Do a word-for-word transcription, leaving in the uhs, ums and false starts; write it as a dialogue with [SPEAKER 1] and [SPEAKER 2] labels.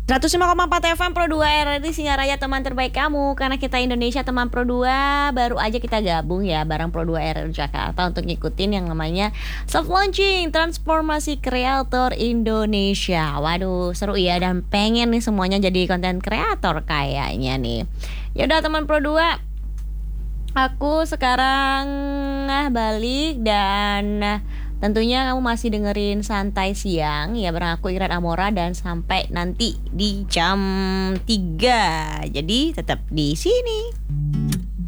[SPEAKER 1] seratus lima koma empat F M Pro dua R R I Singaraja, teman terbaik kamu. Karena kita Indonesia teman Pro dua, baru aja kita gabung ya bareng Pro dua R R I Jakarta untuk ngikutin yang namanya Soft Launching Transformasi Kreator Indonesia. Waduh, seru ya, dan pengen nih semuanya jadi konten kreator kayaknya nih. Yaudah teman Pro dua, aku sekarang ah, balik dan ah, tentunya kamu masih dengerin Santai Siang ya bareng aku Iran Amora, dan sampai nanti di jam tiga. Jadi tetap di sini.